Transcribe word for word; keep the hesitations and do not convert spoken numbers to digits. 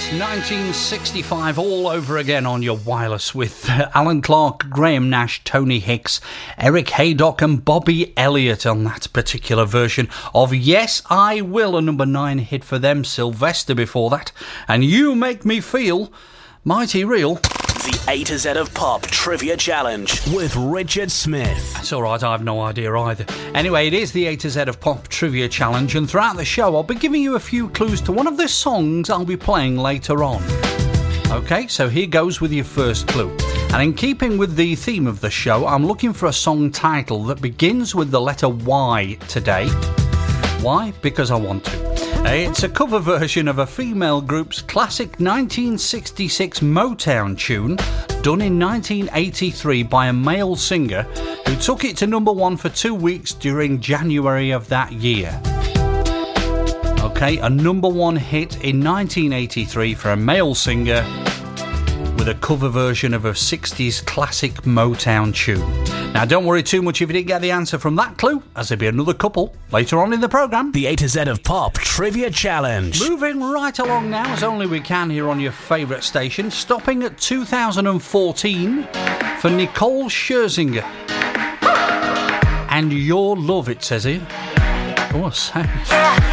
nineteen sixty-five all over again on your wireless with uh, Alan Clark, Graham Nash, Tony Hicks, Eric Haydock and Bobby Elliott on that particular version of Yes I Will, a number nine hit for them. Sylvester before that, and You Make Me Feel Mighty Real. The A to Z of Pop Trivia Challenge with Richard Smith. It's alright, I have no idea either. Anyway, it is the A to Z of Pop Trivia Challenge, and throughout the show I'll be giving you a few clues to one of the songs I'll be playing later on. Okay, so here goes with your first clue. And in keeping with the theme of the show, I'm looking for a song title that begins with the letter Y today. Why? Because I want to. It's a cover version of a female group's classic nineteen sixty-six Motown tune done in nineteen eighty-three by a male singer who took it to number one for two weeks during January of that year. Okay, a number one hit in nineteen eighty-three for a male singer with a cover version of a sixties classic Motown tune. Now, don't worry too much if you didn't get the answer from that clue, as there'll be another couple later on in the programme. The A to Z of Pop Trivia Challenge. Moving right along now, as only we can here on your favourite station, stopping at two thousand fourteen for Nicole Scherzinger. And Your Love, it says here. Oh, sounds.